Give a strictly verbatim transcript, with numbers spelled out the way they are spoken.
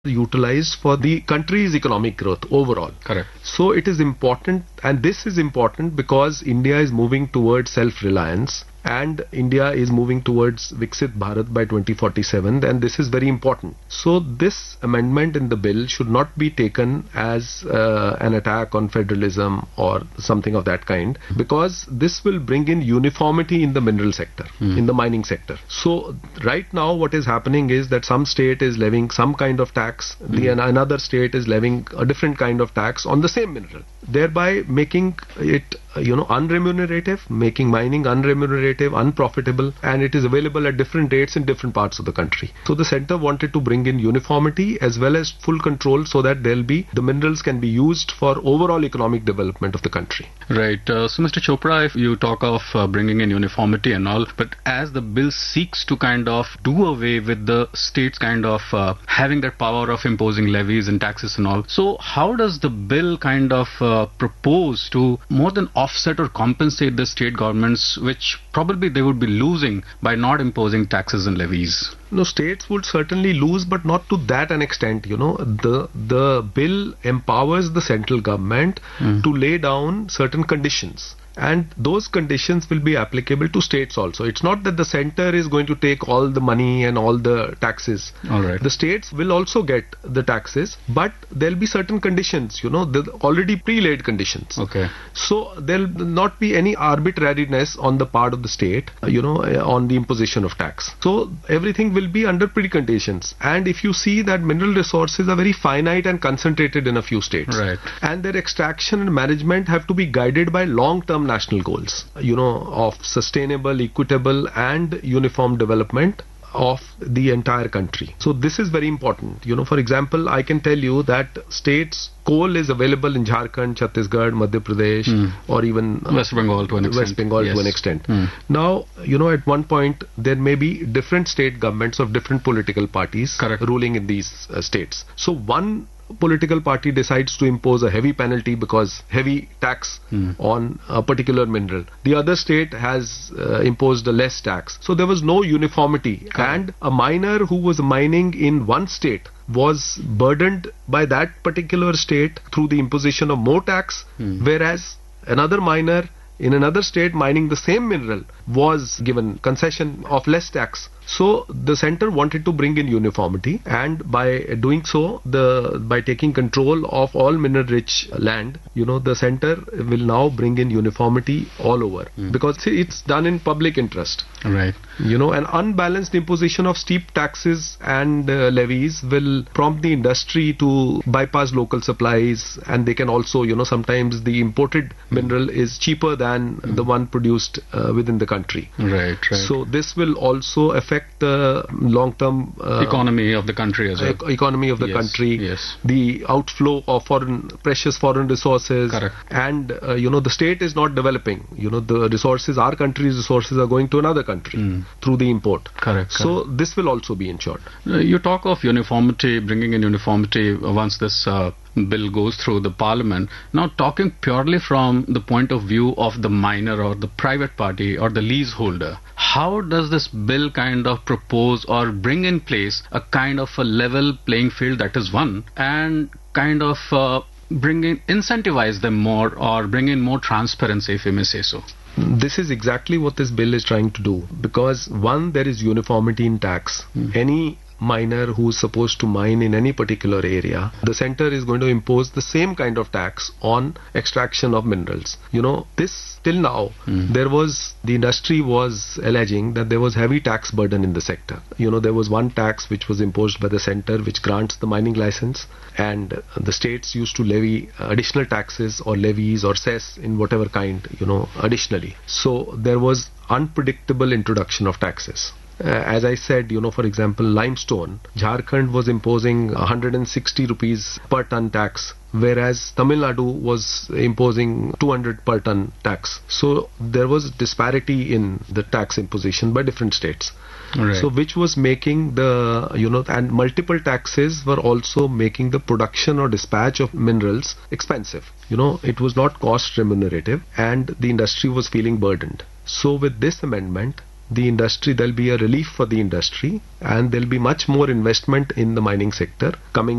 utilized for the country's economic growth overall. Correct. So it is important, and this is important because India is moving towards self-reliance and India is moving towards Viksit Bharat by twenty forty-seven, and this is very important. So this amendment in the bill should not be taken as uh, an attack on federalism or something of that kind, because this will bring in uniformity in the mineral sector, mm. in the mining sector. So right now what is happening is that some state is levying some kind of tax, mm. the another state is levying a different kind of tax on the same mineral, thereby making it you know unremunerative, making mining unremunerative, unprofitable, and it is available at different rates in different parts of the country. So the center wanted to bring in uniformity as well as full control, so that there'll be the minerals can be used for overall economic development of the country. Right. Uh, so Mister Chopra, if you talk of uh, bringing in uniformity and all, but as the bill seeks to kind of do away with the states kind of uh, having that power of imposing levies and taxes and all, so how does the bill kind of uh, propose to more than offset or compensate the state governments, which probably they would be losing by not imposing taxes and levies? No, states would certainly lose, but not to that an extent. You know, the the bill empowers the central government mm. to lay down certain conditions, and those conditions will be applicable to states also. It's not that the center is going to take all the money and all the taxes. All right. The states will also get the taxes, but there'll be certain conditions, you know, the already pre-laid conditions. Okay. So there'll not be any arbitrariness on the part of the state, you know, on the imposition of tax. So everything will be under preconditions. And if you see that mineral resources are very finite and concentrated in a few states. Right. And their extraction and management have to be guided by long-term national goals, you know, of sustainable, equitable and uniform development of the entire country. So this is very important. You know, for example, I can tell you that states coal is available in Jharkhand, Chhattisgarh, Madhya Pradesh, mm. or even uh, West Bengal to an extent. West Bengal yes. to an extent. Mm. Now, you know, at one point there may be different state governments of different political parties Correct. ruling in these uh, states. So one political party decides to impose a heavy penalty because heavy tax mm. on a particular mineral. The other state has uh, imposed a less tax. So there was no uniformity. Correct. And a miner who was mining in one state was burdened by that particular state through the imposition of more tax, mm. whereas another miner in another state mining the same mineral was given concession of less tax. So the center wanted to bring in uniformity, and by doing so, the by taking control of all mineral-rich land, you know, the center will now bring in uniformity all over, mm. because it's done in public interest. Right. You know, an unbalanced imposition of steep taxes and uh, levies will prompt the industry to bypass local supplies, and they can also, you know, sometimes the imported mm. mineral is cheaper than mm. the one produced uh, within the country. Right, right. So this will also affect the long-term uh, economy of the country as well. E- economy of the yes, country, yes. the outflow of foreign precious foreign resources. Correct. And uh, you know, the state is not developing. You know, the resources, our country's resources are going to another country mm. through the import. Correct. So correct. this will also be ensured. Uh, you talk of uniformity, bringing in uniformity once this uh, bill goes through the parliament. Now, talking purely from the point of view of the miner or the private party or the leaseholder, how does this bill kind of propose or bring in place a kind of a level playing field, that is one, and kind of uh, bring in, incentivize them more or bring in more transparency, if you may say so? This is exactly what this bill is trying to do, because one, there is uniformity in tax. Mm. Any miner who's supposed to mine in any particular area, the center is going to impose the same kind of tax on extraction of minerals. You know, this till now, mm. there was, the industry was alleging that there was heavy tax burden in the sector. You know, there was one tax which was imposed by the center which grants the mining license, and the states used to levy additional taxes or levies or cess in whatever kind, you know, additionally. So there was unpredictable introduction of taxes. Uh, as I said, you know, for example, limestone, Jharkhand was imposing one hundred sixty rupees per ton tax, whereas Tamil Nadu was imposing two hundred per ton tax. So there was disparity in the tax imposition by different states. Right. So which was making the, you know, and multiple taxes were also making the production or dispatch of minerals expensive. You know, it was not cost remunerative and the industry was feeling burdened. So with this amendment, the industry, there'll be a relief for the industry and there'll be much more investment in the mining sector coming